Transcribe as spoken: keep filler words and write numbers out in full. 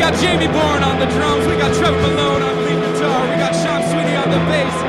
got Jamie Bourne on the drums, we got Trevor Malone on lead guitar, we got Sean Sweeney on the bass,